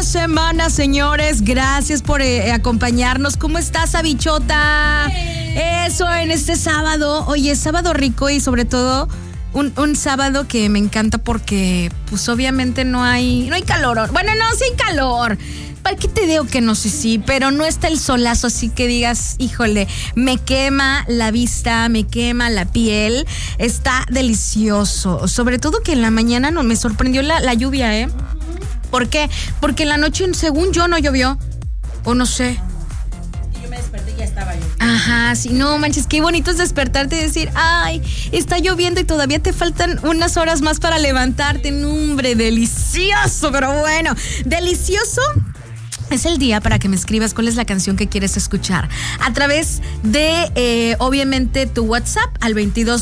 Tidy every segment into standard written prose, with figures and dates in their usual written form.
semana, señores. Gracias por acompañarnos. ¿Cómo estás, Abichota? Eso, en este sábado. Oye, sábado rico y sobre todo un sábado que me encanta porque, pues, obviamente no hay calor. Bueno, no, sí hay calor. ¿Para qué te digo que no sé sí? Pero no está el solazo así que digas, híjole, me quema la vista, me quema la piel. Está delicioso. Sobre todo que en la mañana me sorprendió la lluvia, ¿eh? ¿Por qué? Porque en la noche, según yo, no llovió. O no sé. Yo me desperté y ya estaba lloviendo. Ajá, sí, no manches, qué bonito es despertarte y decir, ay, está lloviendo y todavía te faltan unas horas más para levantarte. Hombre, delicioso, pero bueno, delicioso. Es el día para que me escribas cuál es la canción que quieres escuchar a través de, obviamente, tu WhatsApp al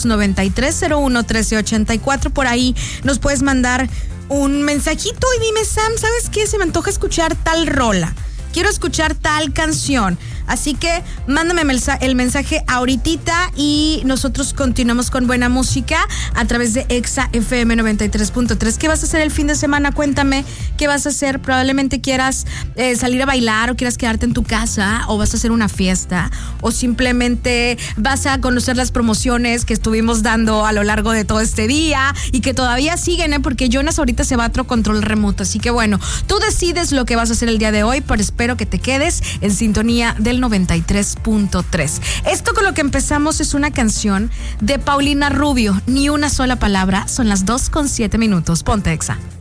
2293-011384. Por ahí nos puedes mandar un mensajito y dime, Sam, ¿sabes qué? Se me antoja escuchar tal rola. Quiero escuchar tal canción. Así que mándame el mensaje ahorita y nosotros continuamos con buena música a través de Exa FM 93.3. ¿Qué vas a hacer el fin de semana? Cuéntame, ¿qué vas a hacer? Probablemente quieras salir a bailar o quieras quedarte en tu casa o vas a hacer una fiesta o simplemente vas a conocer las promociones que estuvimos dando a lo largo de todo este día y que todavía siguen, porque Jonas ahorita se va a otro control remoto. Así que bueno, tú decides lo que vas a hacer el día de hoy, pero espero que te quedes en sintonía del 93.3. Esto con lo que empezamos es una canción de Paulina Rubio. Ni una sola palabra. Son las 2:07. Ponte Exa.